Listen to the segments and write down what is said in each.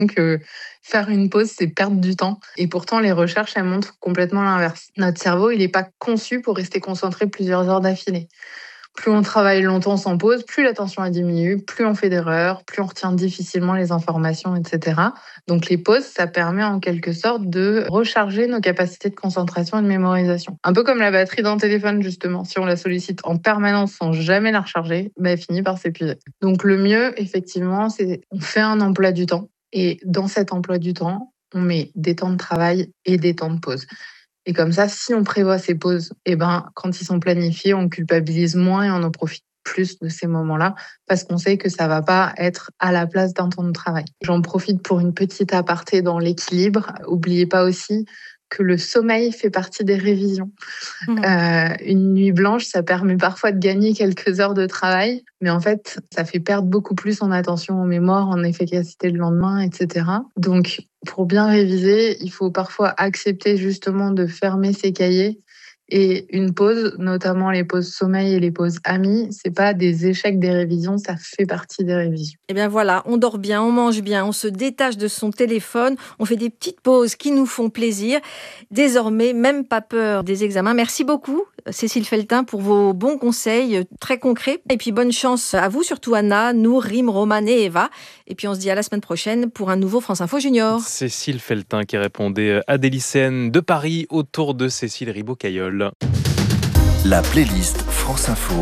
que faire une pause, c'est perdre du temps. Et pourtant, les recherches, elles montrent complètement l'inverse. Notre cerveau, il n'est pas conçu pour rester concentré plusieurs heures d'affilée. Plus on travaille longtemps sans pause, plus l'attention elle diminue, plus on fait d'erreurs, plus on retient difficilement les informations, etc. Donc les pauses, ça permet en quelque sorte de recharger nos capacités de concentration et de mémorisation. Un peu comme la batterie d'un téléphone, justement. Si on la sollicite en permanence sans jamais la recharger, elle finit par s'épuiser. Donc le mieux, effectivement, c'est on fait un emploi du temps. Et dans cet emploi du temps, on met des temps de travail et des temps de pause. Et comme ça, si on prévoit ces pauses, quand ils sont planifiés, on culpabilise moins et on en profite plus de ces moments-là parce qu'on sait que ça va pas être à la place d'un temps de travail. J'en profite pour une petite aparté dans l'équilibre. Oubliez pas aussi que le sommeil fait partie des révisions. Une nuit blanche, ça permet parfois de gagner quelques heures de travail, mais en fait, ça fait perdre beaucoup plus en attention, en mémoire, en efficacité le lendemain, etc. Donc, pour bien réviser, il faut parfois accepter justement de fermer ses cahiers. Et une pause, notamment les pauses sommeil et les pauses amis, c'est pas des échecs des révisions, ça fait partie des révisions. Eh bien voilà, on dort bien, on mange bien, on se détache de son téléphone, on fait des petites pauses qui nous font plaisir. Désormais, même pas peur des examens. Merci beaucoup, Cécile Feltin, pour vos bons conseils très concrets. Et puis bonne chance à vous, surtout Anna, Nour, Rim, Roman et Eva. Et puis on se dit à la semaine prochaine pour un nouveau France Info Junior. Cécile Feltin qui répondait à des lycéennes de Paris autour de Cécile Ribaud-Cailleul. La playlist France Info.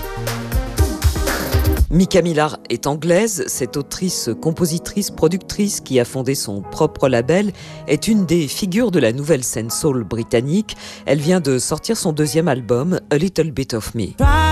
Mika Millar est anglaise. Cette autrice, compositrice, productrice qui a fondé son propre label est une des figures de la nouvelle scène soul britannique. Elle vient de sortir son deuxième album, A Little Bit of Me.